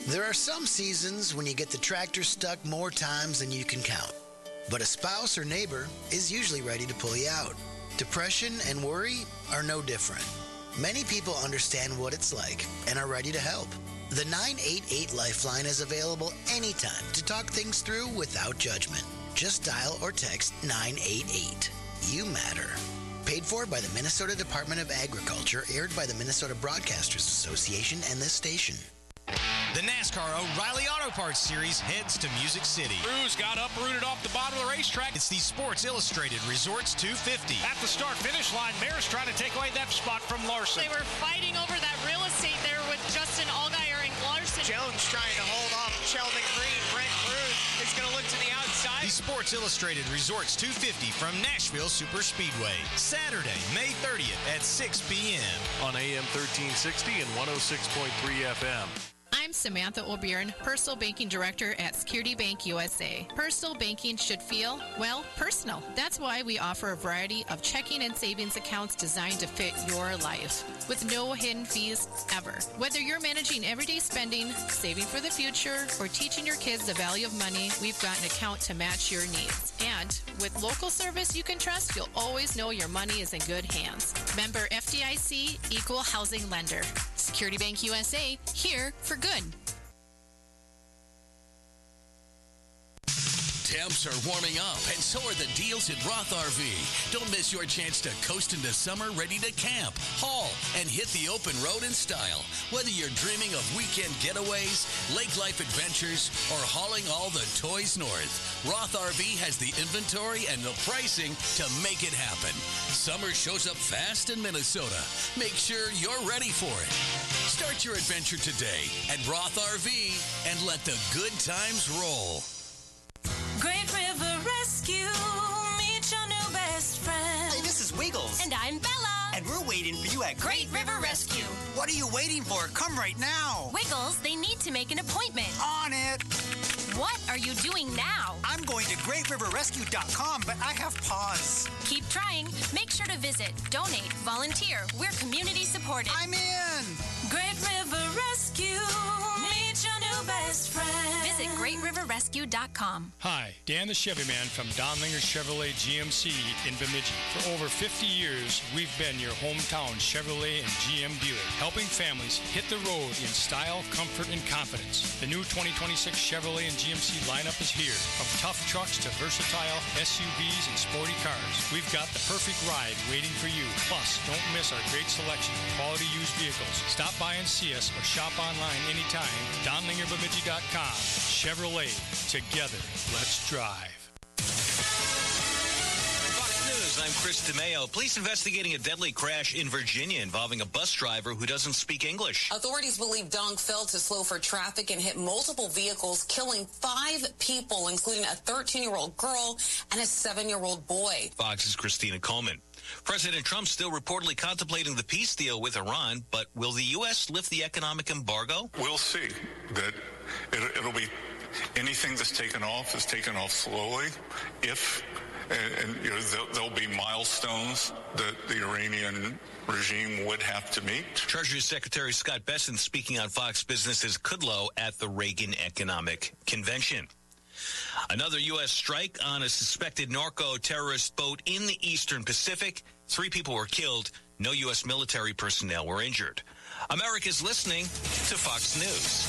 There are some seasons when you get the tractor stuck more times than you can count. But a spouse or neighbor is usually ready to pull you out. Depression and worry are no different. Many people understand what it's like and are ready to help. The 988 Lifeline is available anytime to talk things through without judgment. Just dial or text 988. You matter. Paid for by the Minnesota Department of Agriculture, aired by the Minnesota Broadcasters Association and this station. The NASCAR O'Reilly Auto Parts Series heads to Music City. Cruz got uprooted off the bottom of the racetrack. It's the Sports Illustrated Resorts 250. At the start-finish line, Maris trying to take away that spot from Larson. They were fighting over that real estate there with Justin Allgaier and Larson. Jones trying to hold off Sheldon Green. Brent Cruz is going to look to the outside. The Sports Illustrated Resorts 250 from Nashville Superspeedway. Saturday, May 30th at 6 p.m. on AM 1360 and 106.3 FM. I'm Samantha O'Byrne, Personal Banking Director at Security Bank USA. Personal banking should feel, well, personal. That's why we offer a variety of checking and savings accounts designed to fit your life, with no hidden fees ever. Whether you're managing everyday spending, saving for the future, or teaching your kids the value of money, we've got an account to match your needs. And with local service you can trust, you'll always know your money is in good hands. Member FDIC, Equal Housing Lender. Security Bank USA, here for good. Temps are warming up, and so are the deals at Roth RV. Don't miss your chance to coast into summer ready to camp, haul, and hit the open road in style. Whether you're dreaming of weekend getaways, lake life adventures, or hauling all the toys north, Roth RV has the inventory and the pricing to make it happen. Summer shows up fast in Minnesota. Make sure you're ready for it. Start your adventure today at Roth RV and let the good times roll. Great River Rescue, meet your new best friend. Hey, this is Wiggles. And I'm Bella. And we're waiting for you at Great River Rescue. What are you waiting for? Come right now. Wiggles, they need to make an appointment. On it. What are you doing now? I'm going to GreatRiverRescue.com, but I have pause. Keep trying. Make sure to visit, donate, volunteer. We're community supported. I'm in. Great River Rescue, meet your new best friend. Visit GreatRiverRescue.com. Hi, Dan the Chevy Man from Donlinger Chevrolet GMC in Bemidji. For over 50 years, we've been your hometown Chevrolet and GM dealer, helping families hit the road in style, comfort, and confidence. The new 2026 Chevrolet and GMC lineup is here. From tough trucks to versatile SUVs and sporty cars, we've got the perfect ride waiting for you. Plus, don't miss our great selection of quality used vehicles. Stop by and see us or shop online anytime. DonlingerBemidji.com. Chevrolet. Together, let's drive. Fox News, I'm Chris DeMeo. Police investigating a deadly crash in Virginia involving a bus driver who doesn't speak English. Authorities believe Dunk fell to slow for traffic and hit multiple vehicles, killing 5 people, including a 13-year-old girl and a 7-year-old boy. Fox's Christina Coleman. President Trump still reportedly contemplating the peace deal with Iran, but will the U.S. lift the economic embargo? We'll see. That it'll be anything that's taken off is taken off slowly. There'll be milestones that the Iranian regime would have to meet. Treasury Secretary Scott Bessent speaking on Fox Business's Kudlow at the Reagan Economic Convention. Another U.S. strike on a suspected narco-terrorist boat in the Eastern Pacific. 3 people were killed. No U.S. military personnel were injured. America's listening to Fox News.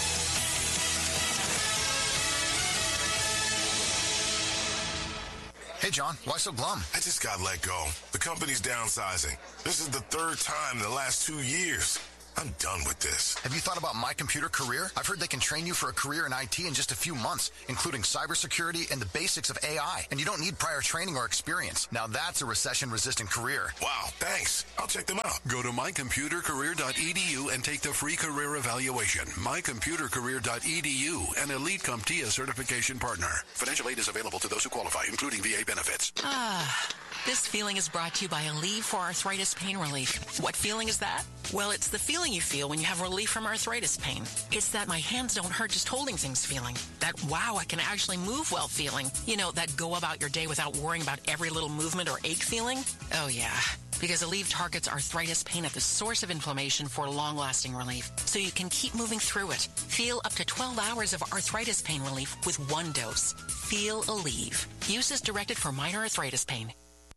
Hey, John, why so glum? I just got let go. The company's downsizing. This is the 3rd time in the last 2 years. I'm done with this. Have you thought about My Computer Career? I've heard they can train you for a career in IT in just a few months, including cybersecurity and the basics of AI. And you don't need prior training or experience. Now that's a recession-resistant career. Wow, thanks. I'll check them out. Go to mycomputercareer.edu and take the free career evaluation. Mycomputercareer.edu, an Elite CompTIA certification partner. Financial aid is available to those who qualify, including VA benefits. This feeling is brought to you by Aleve for Arthritis Pain Relief. What feeling is that? Well, it's the feeling you feel when you have relief from arthritis pain. It's that my hands don't hurt just holding things feeling. That, wow, I can actually move well feeling. You know, that go about your day without worrying about every little movement or ache feeling. Oh, yeah. because Aleve targets arthritis pain at the source of inflammation for long-lasting relief, so you can keep moving through it. Feel up to 12 hours of arthritis pain relief with one dose. Feel Aleve. Use as directed for minor arthritis pain.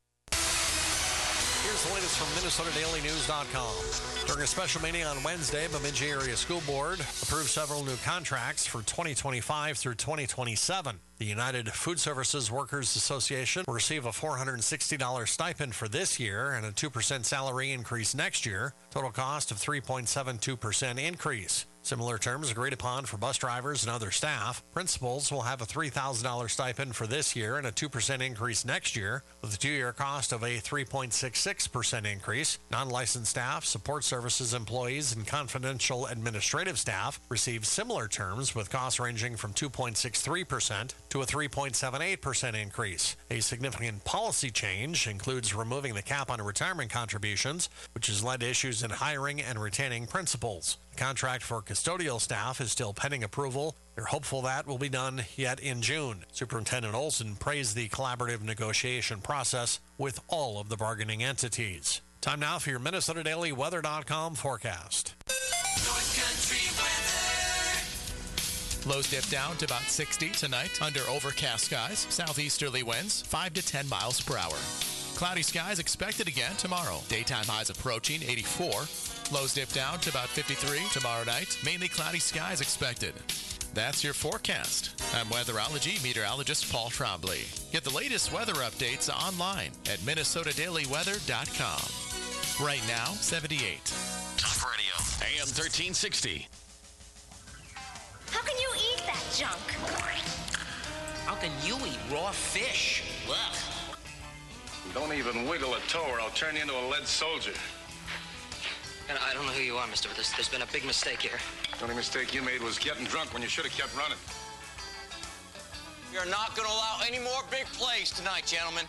Here's the latest from MinnesotaDailyNews.com. During a special meeting on Wednesday, Bemidji Area School Board approved several new contracts for 2025 through 2027. The United Food Services Workers Association will receive a $460 stipend for this year and a 2% salary increase next year. Total cost of 3.72% increase. Similar terms agreed upon for bus drivers and other staff. Principals will have a $3,000 stipend for this year and a 2% increase next year, with a 2-year cost of a 3.66% increase. Non-licensed staff, support services employees, and confidential administrative staff receive similar terms, with costs ranging from 2.63% to a 3.78% increase. A significant policy change includes removing the cap on retirement contributions, which has led to issues in hiring and retaining principals. The contract for custodial staff is still pending approval. They're hopeful that will be done yet in June. Superintendent Olson praised the collaborative negotiation process with all of the bargaining entities. Time now for your MinnesotaDailyWeather.com forecast. North Country weather. Lows dip down to about 60 tonight under overcast skies. Southeasterly winds 5 to 10 miles per hour. Cloudy skies expected again tomorrow. Daytime highs approaching 84. Lows dip down to about 53 tomorrow night. Mainly cloudy skies expected. That's your forecast. I'm weatherology meteorologist Paul Trombley. Get the latest weather updates online at MinnesotaDailyWeather.com. Right now, 78. Talk Radio, AM 1360. How can you eat that junk? How can you eat raw fish? Ugh. Don't even wiggle a toe or I'll turn you into a lead soldier. And I don't know who you are, mister, but there's been a big mistake here. The only mistake you made was getting drunk when you should have kept running. You're not going to allow any more big plays tonight, gentlemen.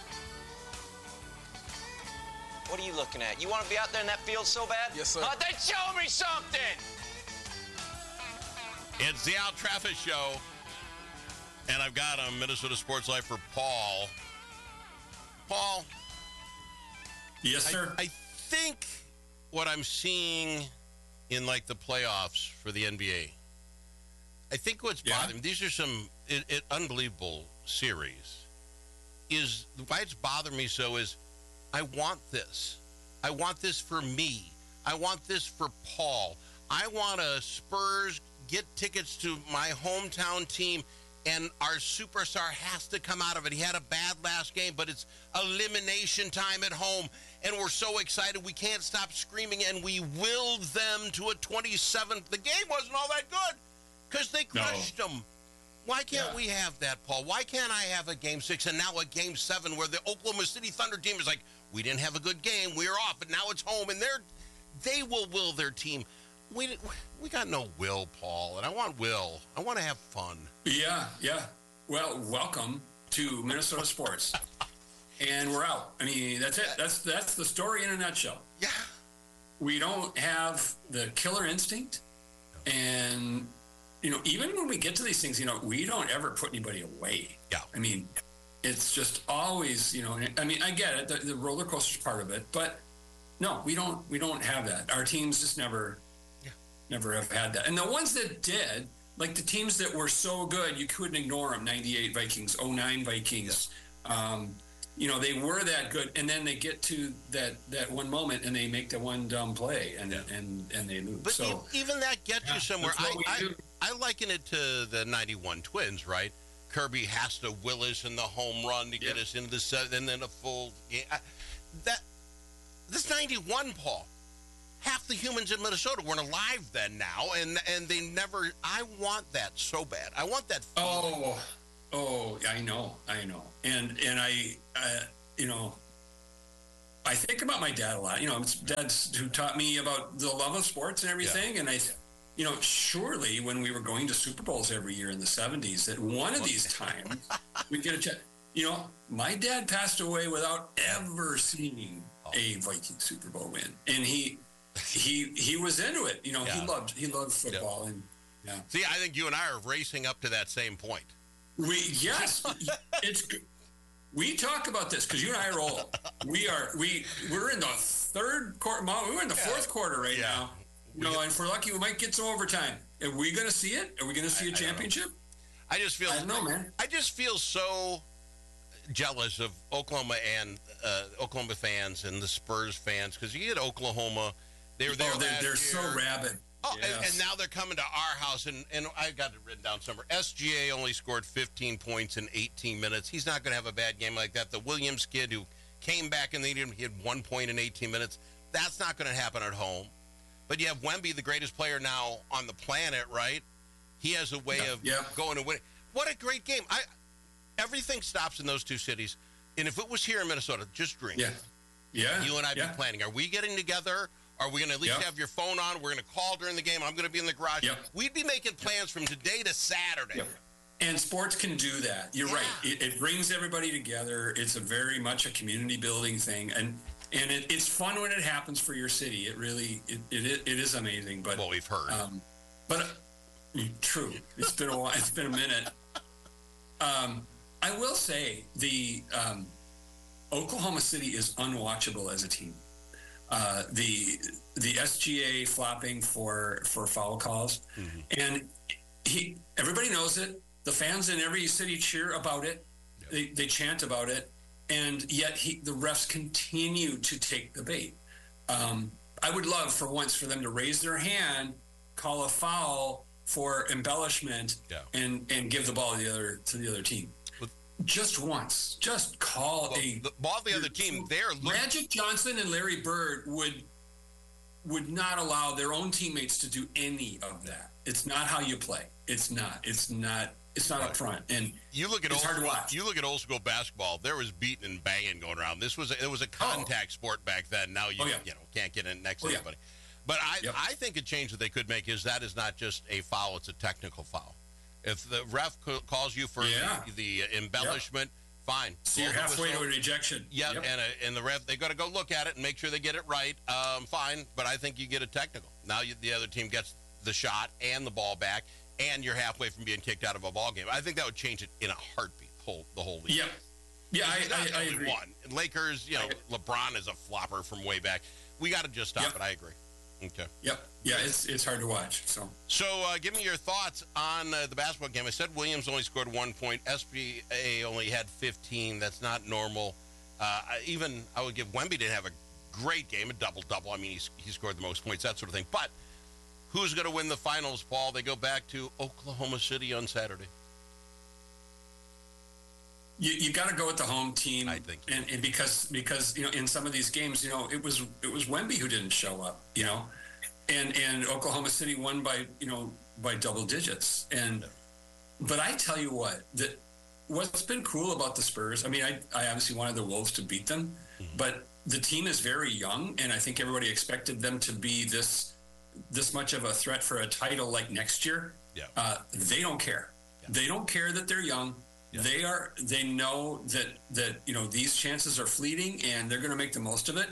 What are you looking at? You want to be out there in that field so bad? Yes, sir. Then show me something! It's the Al Trafford Show, and I've got on Minnesota Sports Life for Paul. Paul. Yes, sir. I think what I'm seeing in, like, the playoffs for the NBA, I think what's bothering me, these are some unbelievable series, is why it's bothering me so is I want this. I want this for me. I want this for Paul. I want a Spurs get tickets to my hometown team, and our superstar has to come out of it. He had a bad last game, but it's elimination time at home, and we're so excited we can't stop screaming, and we willed them to a 27th. The game wasn't all that good because they crushed them. Why can't we have that, Paul? Why can't I have a Game 6 and now a Game 7 where the Oklahoma City Thunder team is like, we didn't have a good game, we're off, but now it's home, and they will will their team. We got no will, Paul, and I want will. I want to have fun. Yeah. Well, welcome to Minnesota sports, and we're out. I mean, that's it. That's the story in a nutshell. Yeah. We don't have the killer instinct, and even when we get to these things, we don't ever put anybody away. Yeah. I mean, it's just always, I mean, I get it, the roller coaster's part of it, but no, we don't have that. Our teams just never have had that. And the ones that did, like the teams that were so good, you couldn't ignore them. 98 Vikings, 09 Vikings. Yeah. They were that good, and then they get to that one moment, and they make the one dumb play, and they lose. But so even that gets you somewhere. I liken it to the 91 Twins, right? Kirby has to Willis in the home run to get us into the seventh, and then a full game. This 91, Paul. Half the humans in Minnesota weren't alive then now, and they never. I want that so bad. I want that feeling. Oh, I know. And I I think about my dad a lot. It's dad's who taught me about the love of sports and everything. Yeah. And surely when we were going to Super Bowls every year in the 70s, that one of these times we'd get a chance. My dad passed away without ever seeing a Viking Super Bowl win. And he was into it. He loved football. And See, I think you and I are racing up to that same point. Yes, it's good. we talk about this because you and I are old. We're in the third quarter. We're in the fourth quarter right now. And if we're lucky, we might get some overtime. Are we going to see it? Are we going to see a championship? I just feel. I don't know, man. I just feel so jealous of Oklahoma and Oklahoma fans and the Spurs fans because you get Oklahoma. They're so rabid. Oh, and now they're coming to our house, and I got it written down somewhere. SGA only scored 15 points in 18 minutes. He's not going to have a bad game like that. The Williams kid who came back in the game, he had 1 point in 18 minutes. That's not going to happen at home. But you have Wemby, the greatest player now on the planet, right? He has a way of going to win. What a great game. Everything stops in those two cities. And if it was here in Minnesota, just dream. Yeah. You and I be planning. Are we getting together? Are we going to at least have your phone on? We're going to call during the game. I'm going to be in the garage. We'd be making plans from today to Saturday. And sports can do that. You're right. It brings everybody together. It's very much a community building thing. And it's fun when it happens for your city. It really it is amazing. But we've heard. True. It's been a while. It's been a minute. I will say the Oklahoma City is unwatchable as a team. The SGA flopping for foul calls, and everybody knows it. The fans in every city cheer about it. They chant about it, and yet the refs continue to take the bait. I would love for once for them to raise their hand, call a foul for embellishment, and give the ball to the other team. Just once. Just call the ball the other team. Magic Johnson and Larry Bird would not allow their own teammates to do any of that. It's not how you play. It's not up front. And you look at it's hard to watch. You look at old school basketball. There was beating and banging going around. It was a contact sport back then. Now you can't get in next to anybody. But I think a change that they could make is that is not just a foul; it's a technical foul. If the ref calls you for the embellishment, fine. So you're halfway to a rejection. And the ref, they got to go look at it and make sure they get it right. Fine, but I think you get a technical. Now the other team gets the shot and the ball back, and you're halfway from being kicked out of a ball game. I think that would change it in a heartbeat, the whole league. I agree. One. Lakers, LeBron is a flopper from way back. We got to just stop it. I agree. Okay. It's hard to watch. So give me your thoughts on the basketball game. I said Williams only scored 1 point. SBA only had 15. That's not normal. I would give Wemby didn't have a great game, a double-double. I mean, he scored the most points, that sort of thing. But who's going to win the finals, Paul? They go back to Oklahoma City on Saturday. You got to go with the home team, I think, and because in some of these games, it was Wemby who didn't show up, and Oklahoma City won by double digits, but I tell you what's been cool about the Spurs. I mean, I obviously wanted the Wolves to beat them, but the team is very young, and I think everybody expected them to be this much of a threat for a title like next year. They don't care. They don't care that they're young. They know that these chances are fleeting and they're going to make the most of it.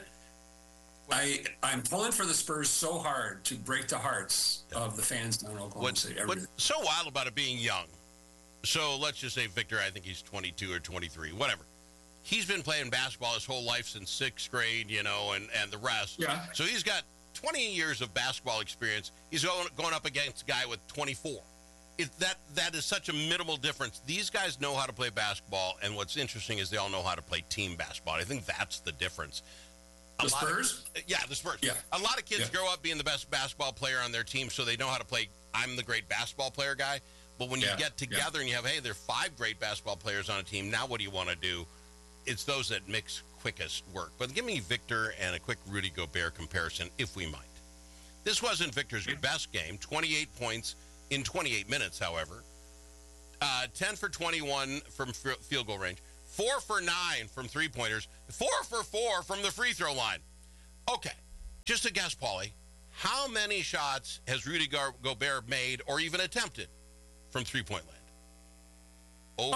I'm pulling for the Spurs so hard to break the hearts of the fans down in Oklahoma City. What's so wild about it being young? So let's just say Victor, I think he's 22 or 23, whatever. He's been playing basketball his whole life since 6th grade, and the rest. So he's got 20 years of basketball experience. He's going up against a guy with 24. That is such a minimal difference. These guys know how to play basketball, and what's interesting is they all know how to play team basketball. I think that's the difference. The Spurs? The Spurs. A lot of kids grow up being the best basketball player on their team, so they know how to play I'm the great basketball player guy. But when you get together and you have, hey, there are 5 great basketball players on a team, now what do you want to do? It's those that mix quickest work. But give me Victor and a quick Rudy Gobert comparison, if we might. This wasn't Victor's best game, 28 points in 28 minutes, however. 10 for 21 from field goal range. 4 for 9 from three-pointers. 4 for 4 from the free throw line. Okay, just a guess, Paulie. How many shots has Rudy Gobert made or even attempted from three-point land?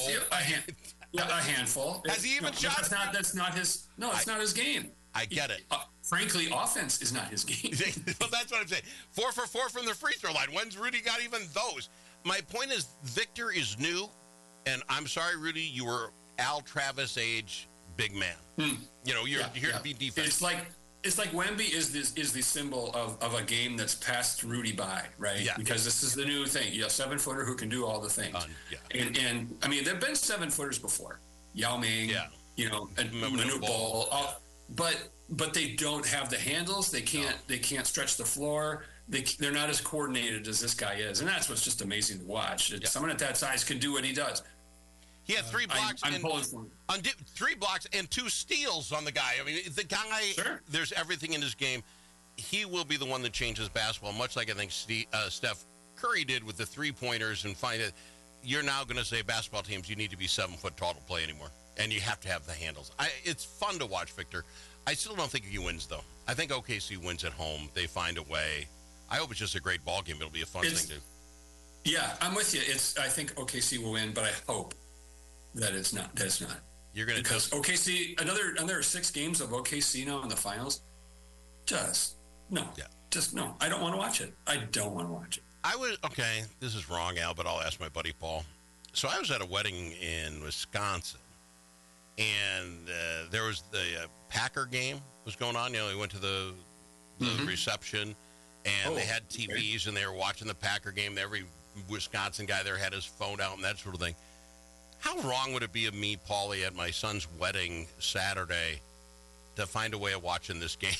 A handful. Has he even shot? That's not his. No, it's not his game. I get it. Frankly, offense is not his game. Well, that's what I'm saying. 4 for 4 from the free throw line. When's Rudy got even those? My point is, Victor is new, and I'm sorry, Rudy, you were Al Travis age big man. You know, you're here to be defensive. It's like Wemby is the symbol of a game that's passed Rudy by, right? Yeah. Because this is the new thing. You know, 7-footer who can do all the things. And I mean, there've been 7-footers before. Yao Ming, you know, and Manute Bol. But they don't have the handles. They can't stretch the floor. They're not as coordinated as this guy is, and that's what's just amazing to watch. Someone at that size can do what he does. He had 3 blocks. I'm pulling for him. 3 blocks and 2 steals on the guy. I mean, the guy. Sure. There's everything in his game. He will be the one that changes basketball, much like I think Steph Curry did with the 3-pointers, and find it. You're now going to say basketball teams, you need to be 7 foot tall to play anymore, and you have to have the handles. It's fun to watch, Victor. I still don't think he wins, though. I think OKC wins at home. They find a way. I hope it's just a great ball game. It'll be a fun thing to. Yeah, I'm with you. I think OKC will win, but I hope that it's not. That's not. You're going to because OKC another 6 games of OKC now in the finals. Just no. I don't want to watch it. I don't want to watch it. Okay. This is wrong, Al, but I'll ask my buddy Paul. So I was at a wedding in Wisconsin, and there was the Packer game was going on. You know, we went to the reception, and they had TVs, and they were watching the Packer game. Every Wisconsin guy there had his phone out and that sort of thing. How wrong would it be of me, Paulie, at my son's wedding Saturday to find a way of watching this game?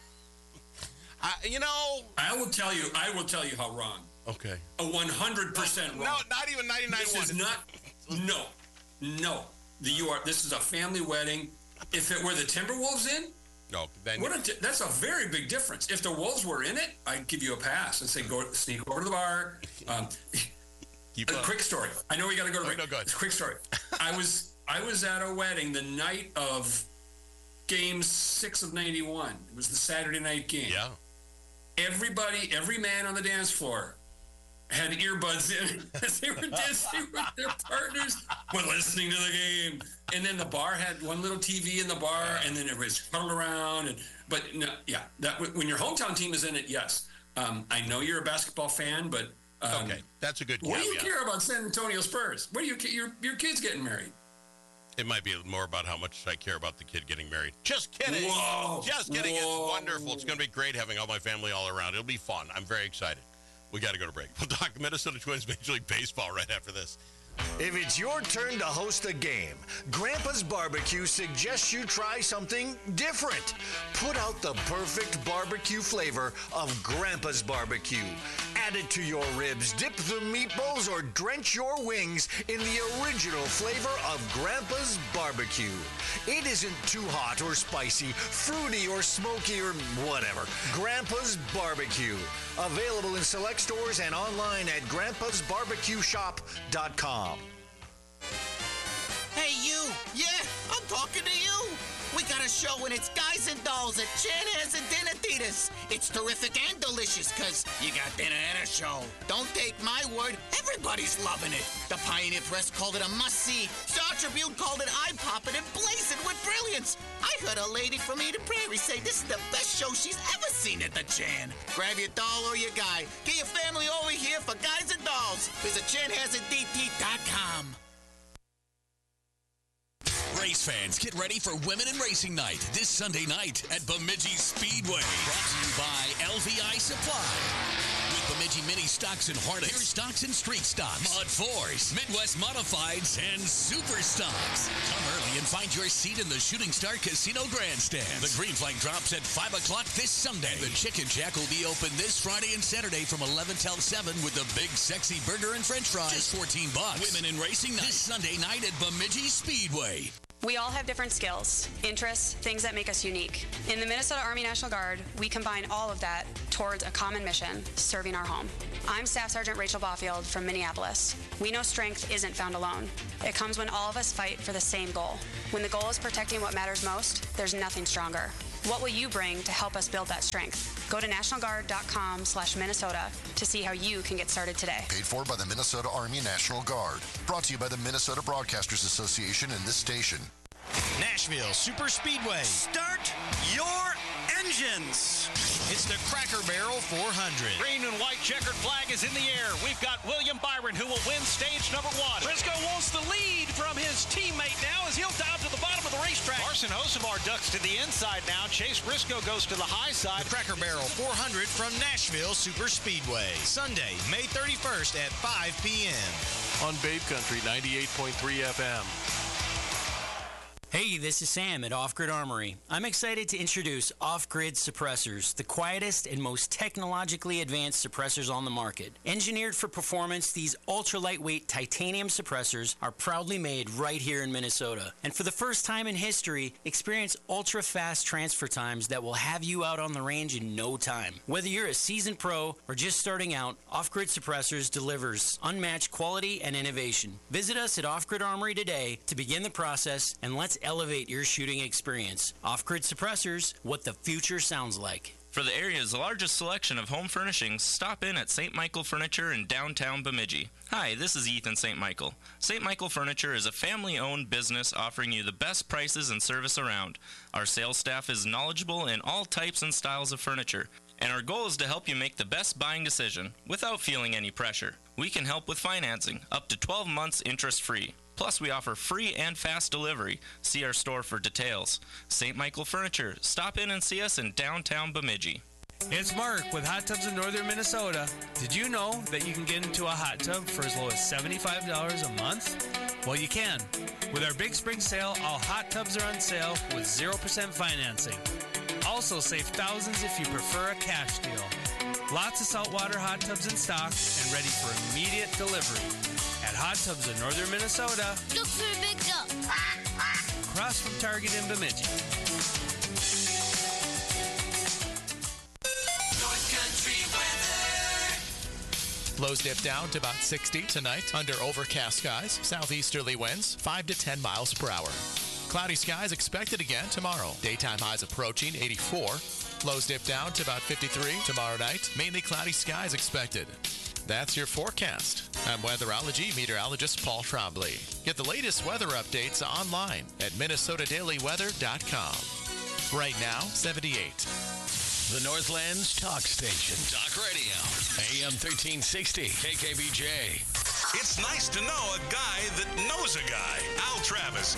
I will tell you how wrong. Okay. 100% wrong. No, not even 99.1. This is not. No. This is a family wedding. If it were the Timberwolves in, then that's a very big difference. If the Wolves were in it, I'd give you a pass and say go sneak over to the bar. Quick story. I know we got to go to break. No, go ahead. Quick story. I was at a wedding the night of Game 6 of '91. It was the Saturday night game. Yeah. Every man on the dance floor had earbuds in as they were dancing with their partners when listening to the game. And then the bar had one little TV in the bar, and then everybody's huddled around. When your hometown team is in it, yes. I know you're a basketball fan, but okay, that's a good What caveat. do you care about San Antonio Spurs? What do you care? Your kid's getting married. It might be more about how much I care about the kid getting married. Just kidding. Whoa. Just kidding. Whoa. It's wonderful. It's going to be great having all my family all around. It'll be fun. I'm very excited. We got to go to break. We'll talk Minnesota Twins Major League Baseball right after this. If it's your turn to host a game, Grandpa's Barbecue suggests you try something different. Put out the perfect barbecue flavor of Grandpa's Barbecue. Add it to your ribs, dip the meatballs, or drench your wings in the original flavor of Grandpa's Barbecue. It isn't too hot or spicy, fruity or smoky or whatever. Grandpa's Barbecue. Available in select stores and online at grandpasbarbecueshop.com. Hey, you! Yeah, I'm talking to you! We got a show and it's Guys and Dolls at Chanhassen and Dinatitas. It's terrific and delicious because you got dinner and a show. Don't take my word, everybody's loving it. The Pioneer Press called it a must-see. Star Tribune called it eye-popping and blazing with brilliance. I heard a lady from Eden Prairie say this is the best show she's ever seen at the Chan. Grab your doll or your guy. Get your family over here for Guys and Dolls. Visit ChanhassenDT.com. Race fans, get ready for Women in Racing Night this Sunday night at Bemidji Speedway. Brought to you by LVI Supply. With Bemidji Mini Stocks and Harness, Pure Stocks and Street Stocks, Mud Force, Midwest Modifieds, and Super Stocks. Come early and find your seat in the Shooting Star Casino Grandstand. The green flag drops at 5 o'clock this Sunday. The Chicken Shack will be open this Friday and Saturday from 11 till 7 with the big sexy burger and french fries. Just $14. Women in Racing Night this Sunday night at Bemidji Speedway. We all have different skills, interests, things that make us unique. In the Minnesota Army National Guard, we combine all of that towards a common mission, serving our home. I'm Staff Sergeant Rachel Baufield from Minneapolis. We know strength isn't found alone. It comes when all of us fight for the same goal. When the goal is protecting what matters most, there's nothing stronger. What will you bring to help us build that strength? Go to nationalguard.com/Minnesota to see how you can get started today. Paid for by the Minnesota Army National Guard. Brought to you by the Minnesota Broadcasters Association and this station. Nashville Super Speedway. Start your engines. It's the Cracker Barrel 400. Green and white checkered flag is in the air. We've got William Byron who will win stage number 1. Briscoe wants the lead. from his teammate now as he'll dive to the bottom of the racetrack. Carson Hocevar ducks to the inside now. Chase Briscoe goes to the high side. The Cracker Barrel 400 from Nashville Super Speedway. Sunday, May 31st at 5 p.m. on Babe Country 98.3 FM. Hey, this is Sam at Off Grid Armory. I'm excited to introduce Off Grid Suppressors, the quietest and most technologically advanced suppressors on the market. Engineered for performance, these ultra-lightweight titanium suppressors are proudly made right here in Minnesota. And for the first time in history, experience ultra-fast transfer times that will have you out on the range in no time. Whether you're a seasoned pro or just starting out, Off Grid Suppressors delivers unmatched quality and innovation. Visit us at Off Grid Armory today to begin the process, and let's elevate your shooting experience. Off-Grid Suppressors, what the future sounds like. For the area's largest selection of home furnishings, stop in at St. Michael Furniture in downtown Bemidji. Hi, this is Ethan St. Michael. St. Michael Furniture is a family-owned business offering you the best prices and service around. Our sales staff is knowledgeable in all types and styles of furniture, and our goal is to help you make the best buying decision without feeling any pressure. We can help with financing, up to 12 months interest-free. Plus, we offer free and fast delivery. See our store for details. St. Michael Furniture. Stop in and see us in downtown Bemidji. It's Mark with Hot Tubs in Northern Minnesota. Did you know that you can get into a hot tub for as low as $75 a month? Well, you can. With our Big Spring Sale, all hot tubs are on sale with 0% financing. Also save thousands if you prefer a cash deal. Lots of saltwater hot tubs in stock and ready for immediate delivery. At Hot Tubs in Northern Minnesota. Look for a big tub. Across from Target in Bemidji. North Country weather. Lows dip down to about 60 tonight under overcast skies. Southeasterly winds 5 to 10 miles per hour. Cloudy skies expected again tomorrow. Daytime highs approaching 84. Lows dip down to about 53 tomorrow night. Mainly cloudy skies expected. That's your forecast. I'm weatherology meteorologist Paul Trombley. Get the latest weather updates online at minnesotatailyweather.com. Right now, 78. The Northland's talk station. Talk radio. AM 1360. KKBJ. It's nice to know a guy that knows a guy. Al Travis.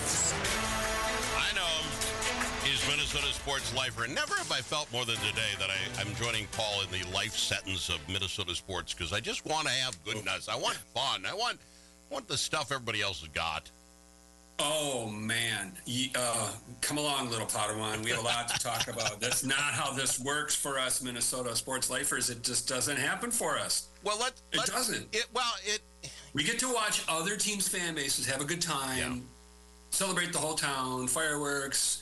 I know him. He's Minnesota sports lifer. And never have I felt more than today that I'm joining Paul in the life sentence of Minnesota sports because I just want to have goodness. I want fun. I want the stuff everybody else has got. Oh, man. Come along, little Padawan. We have a lot to talk about. That's not how this works for us Minnesota sports lifers. It just doesn't happen for us. Well, it doesn't. We get to watch other teams' fan bases have a good time, celebrate the whole town, fireworks,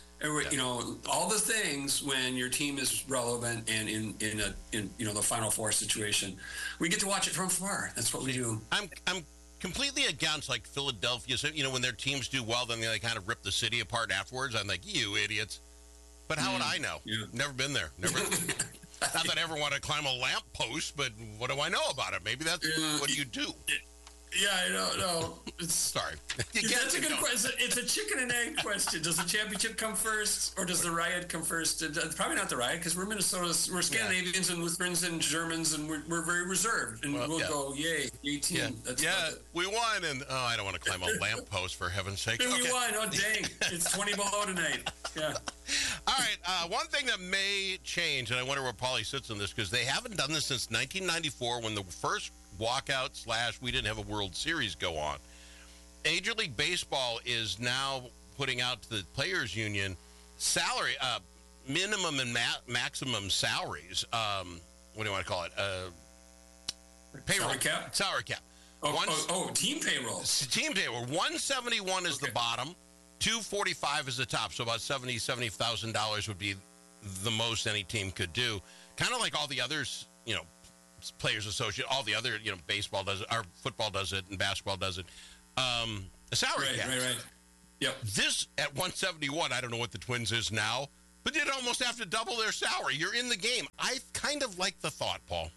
all the things when your team is relevant and in the Final Four situation. We get to watch it from afar. That's what we do. I'm completely against like Philadelphia. So, when their teams do well, then they kind of rip the city apart afterwards. I'm like, you idiots. But how would I know? Yeah. Never been there. Never. Not that I ever want to climb a lamppost, but what do I know about it? Maybe that's what you do. Yeah, I don't know. Sorry. That's a good question. It's a chicken and egg question. Does the championship come first, or does the riot come first? Probably not the riot, because we're Minnesota. We're Scandinavians and Lutherans and Germans, and we're very reserved. And we'll go, yay, 18. Yeah, we won, and I don't want to climb a lamppost, for heaven's sake. We won. Oh, dang. It's 20 below tonight. Yeah. All right. One thing that may change, and I wonder where Paulie sits on this, because they haven't done this since 1994 when the first walkout / we didn't have a World Series go on. Major League Baseball is now putting out to the Players Union salary, minimum and maximum salaries. What do you want to call it? Payroll. Salary cap. Team payroll. Team payroll. 171 is the bottom. 245 is the top. So about $70,000 would be the most any team could do. Kind of like all the others, Players Association, all the other, baseball does it, or football does it, and basketball does it. A salary cap. Right. Yep. This at 171, I don't know what the Twins is now, but you'd almost have to double their salary. You're in the game. I kind of like the thought, Paul.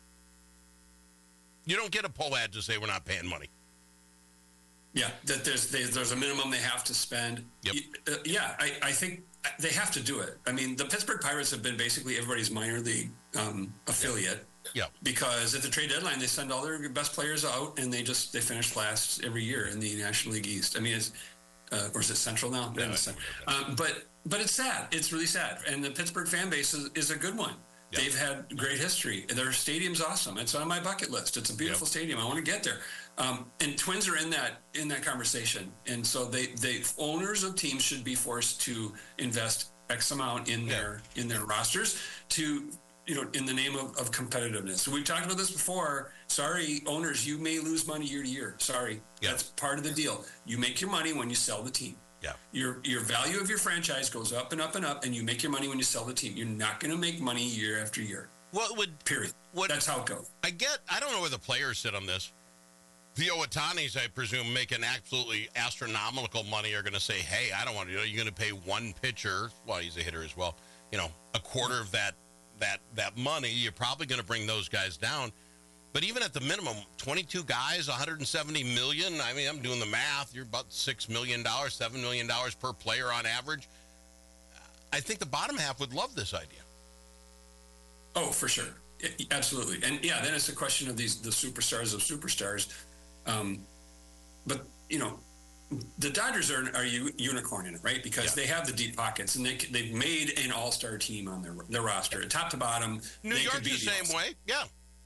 You don't get a poll ad to say we're not paying money. Yeah, that there's a minimum they have to spend. Yep. I think they have to do it. I mean, the Pittsburgh Pirates have been basically everybody's minor league affiliate Yeah. Because at the trade deadline, they send all their best players out, and they finish last every year in the National League East. I mean, it's or is it Central now? Yeah, but it's sad. It's really sad. And the Pittsburgh fan base is a good one. Yep. They've had great history. Their stadium's awesome. It's on my bucket list. It's a beautiful stadium. I want to get there. And Twins are in that conversation. And so they owners of teams should be forced to invest X amount in their rosters to, in the name of competitiveness. So we've talked about this before. Sorry, owners, you may lose money year to year. Sorry. Yeah. That's part of the deal. You make your money when you sell the team. Yeah. Your value of your franchise goes up and up and up, and you make your money when you sell the team. You're not going to make money year after year. Period. That's how it goes. I don't know where the players sit on this. The Owatanis, I presume, making absolutely astronomical money are going to say, hey, I don't want to do it. You're going to pay one pitcher. Well, he's a hitter as well. A quarter of that money. You're probably going to bring those guys down. But even at the minimum, 22 guys, $170 million. I mean, I'm doing the math. You're about $6 million, $7 million per player on average. I think the bottom half would love this idea. Oh, for sure. Absolutely. And then it's a question of the superstars of superstars. But, the Dodgers are unicorn in it, right? Because they have the deep pockets, and they've made an all-star team on their roster, top to bottom. New York's the same way. Yeah.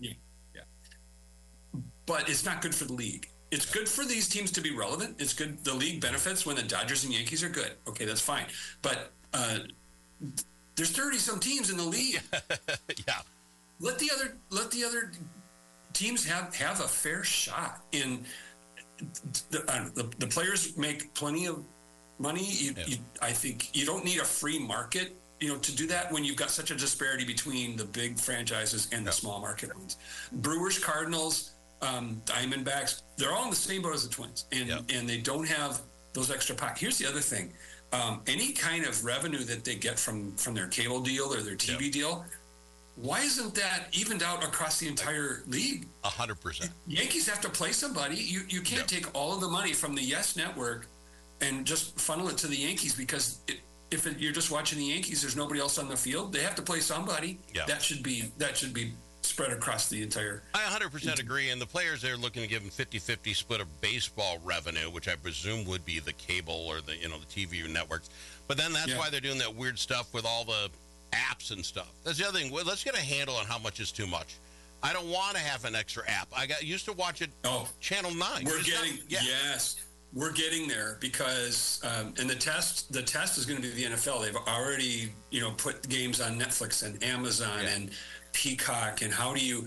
But it's not good for the league. It's good for these teams to be relevant. It's good. The league benefits when the Dodgers and Yankees are good. Okay, that's fine. But there's 30-some teams in the league. Yeah. Let the other teams have a fair shot. In the players make plenty of money. I think you don't need a free market, to do that when you've got such a disparity between the big franchises and the small market ones. Brewers, Cardinals, Diamondbacks, they're all in the same boat as the Twins, and they don't have those extra pockets. Here's the other thing. Any kind of revenue that they get from their cable deal or their TV deal, why isn't that evened out across the entire league? 100%. Yankees have to play somebody. You can't take all of the money from the Yes Network and just funnel it to the Yankees, because if you're just watching the Yankees, there's nobody else on the field. They have to play somebody. Yeah. That should be spread across the entire. I 100% agree. And the players, they're looking to give them 50-50 split of baseball revenue, which I presume would be the cable or the TV networks. But then that's why they're doing that weird stuff with all the apps and stuff. That's the other thing. Well, let's get a handle on how much is too much. I don't want to have an extra app. I used to watch it. Channel 9. We're getting there, because and the test is going to be the NFL. They've already put games on Netflix and Amazon and Peacock. And how do you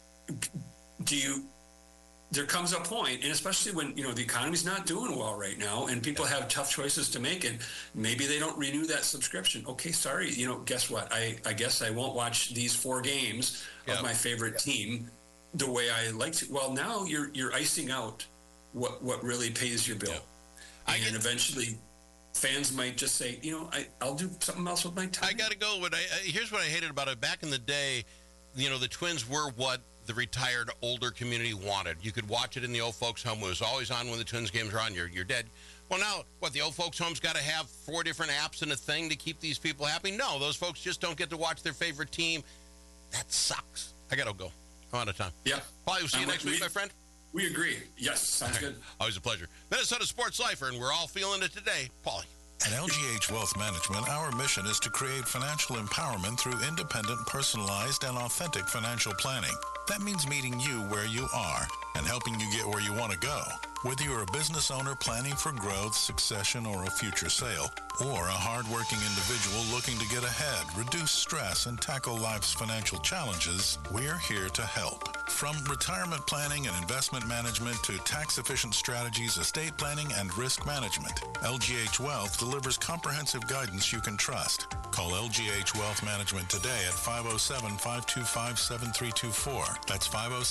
there comes a point, and especially when the economy's not doing well right now, and people have tough choices to make, and maybe they don't renew that subscription. Okay, sorry, guess what? I guess I won't watch these 4 games of my favorite team the way I like to. Well, now you're icing out what really pays your bill. And eventually fans might just say, I'll do something else with my time. I got to go. Here's what I hated about it. Back in the day, the Twins were what the retired older community wanted. You could watch it in the old folks' home. It was always on when the Twins games were on. You're dead. Well, now, the old folks' home's got to have 4 different apps and a thing to keep these people happy? No, those folks just don't get to watch their favorite team. That sucks. I got to go. I'm out of time. Yeah. Paulie, we'll see you next week, my friend. We agree. Yes, sounds good. Always a pleasure. Minnesota Sports Lifer, and we're all feeling it today. Paulie. At LGH Wealth Management, our mission is to create financial empowerment through independent, personalized, and authentic financial planning. That means meeting you where you are and helping you get where you want to go. Whether you're a business owner planning for growth, succession, or a future sale, or a hardworking individual looking to get ahead, reduce stress, and tackle life's financial challenges, we're here to help. From retirement planning and investment management to tax-efficient strategies, estate planning, and risk management, LGH Wealth delivers comprehensive guidance you can trust. Call LGH Wealth Management today at 507-525-7324. That's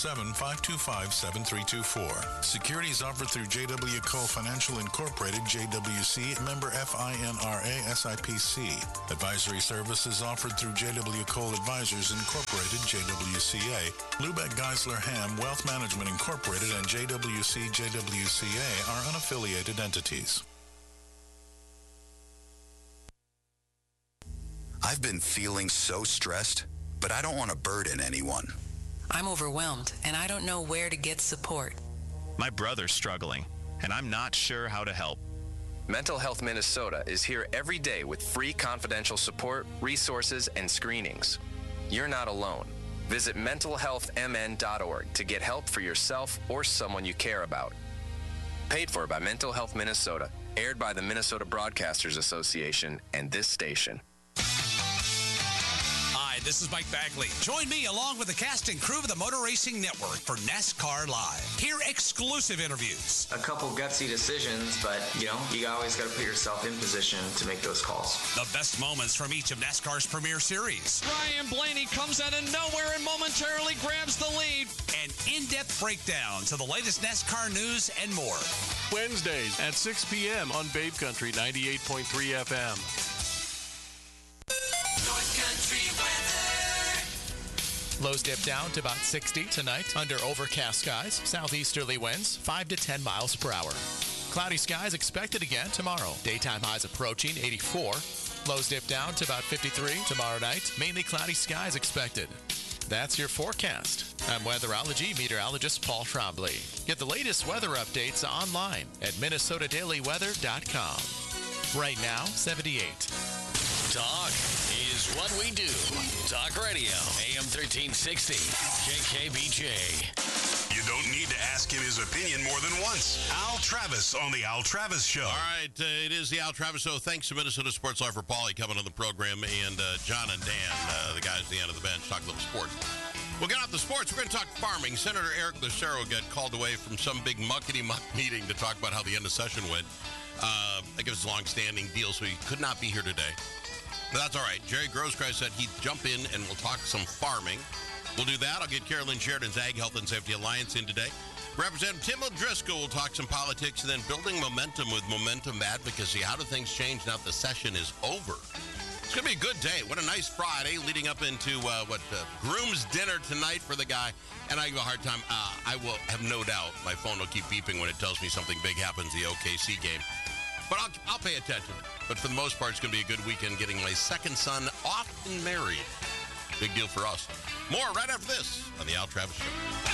507-525-7324. Securities offered through J.W. Cole Financial Incorporated, JWC, member FINRA SIPC. Advisory services offered through J.W. Cole Advisors Incorporated, JWCA. Lubeck Geisler Ham Wealth Management Incorporated and JWC JWCA are unaffiliated entities. I've been feeling so stressed, but I don't want to burden anyone. I'm overwhelmed, and I don't know where to get support. My brother's struggling, and I'm not sure how to help. Mental Health Minnesota is here every day with free confidential support, resources, and screenings. You're not alone. Visit mentalhealthmn.org to get help for yourself or someone you care about. Paid for by Mental Health Minnesota, aired by the Minnesota Broadcasters Association and this station. Hi, this is Mike Bagley. Join me along with the cast and crew of the Motor Racing Network for NASCAR Live. Hear exclusive interviews. A couple gutsy decisions, but, you always got to put yourself in position to make those calls. The best moments from each of NASCAR's premier series. Ryan Blaney comes out of nowhere and momentarily grabs the lead. An in-depth breakdown to the latest NASCAR news and more. Wednesdays at 6 p.m. on Babe Country 98.3 FM. North Country weather. Lows dip down to about 60 tonight under overcast skies. Southeasterly winds 5 to 10 miles per hour. Cloudy skies expected again tomorrow. Daytime highs approaching 84. Lows dip down to about 53 tomorrow night. Mainly cloudy skies expected. That's your forecast. I'm weatherology meteorologist Paul Trombley. Get the latest weather updates online at minnesotadailyweather.com. Right now, 78. Talk is what we do. Talk Radio, AM 1360, KKBJ. You don't need to ask him his opinion more than once. Al Travis on The Al Travis Show. All right, it is The Al Travis Show. Thanks to Minnesota Sports Law for Paulie coming on the program, and John and Dan, the guys at the end of the bench, talk a little sports. We'll get off the sports. We're going to talk farming. Senator Eric Lucero got called away from some big muckety-muck meeting to talk about how the end of session went. I guess it's a long-standing deal, so he could not be here today. But that's all right. Jerry Grosskreis said he'd jump in and we'll talk some farming. We'll do that. I'll get Carolyn Sheridan's Ag Health and Safety Alliance in today. Representative Tim O'Driscoll will talk some politics, and then building momentum with momentum advocacy. How do things change now that the session is over? It's going to be a good day. What a nice Friday leading up into groom's dinner tonight for the guy. And I give a hard time. I will have no doubt my phone will keep beeping when it tells me something big happens in the OKC game. But I'll pay attention. But for the most part, it's going to be a good weekend getting my second son off and married. Big deal for us. More right after this on The Al Travis Show.